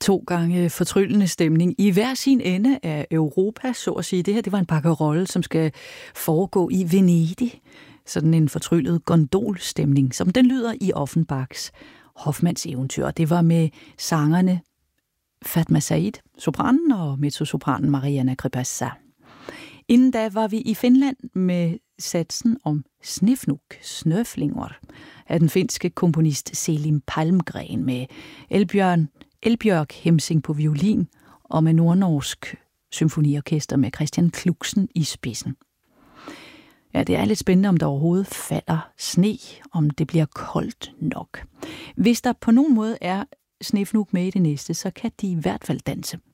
To gange fortryllende stemning i hver sin ende af Europa, så at sige. Det her, det var en bakkerolle, som skal foregå i Venedig. Sådan en fortryllet gondolstemning, som den lyder i Offenbachs Hoffmanns eventyr. Det var med sangerne Fatma Said, sopranen, og mezzosopranen Mariana Kripasa. Inden da var vi i Finland med satsen om Snefnuk, snøflinger, af den finske komponist Selim Palmgren med Elbjørg Hemsing på violin og med nordnorsk symfoniorkester med Christian Kluksen i spidsen. Ja, det er lidt spændende, om der overhovedet falder sne, om det bliver koldt nok. Hvis der på nogen måde er Snefnuk med i det næste, så kan de i hvert fald danse.